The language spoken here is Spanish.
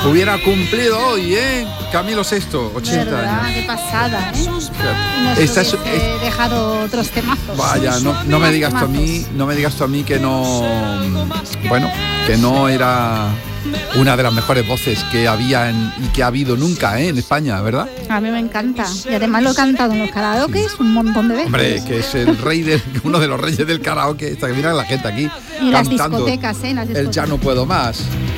Hubiera cumplido hoy, Camilo VI, 80 ¿verdad? años. Qué pasada, ¿eh? Nos Esta hubiese dejado otros temazos. Vaya, no me digas tú a mí que no, bueno, que no era una de las mejores voces que había y que ha habido nunca, en España, ¿verdad? A mí me encanta. Y además lo he cantado en los karaokes un montón de veces. Hombre, que es uno de los reyes del karaoke. Está que mira la gente aquí y las cantando discotecas, las discotecas. el Ya no puedo más.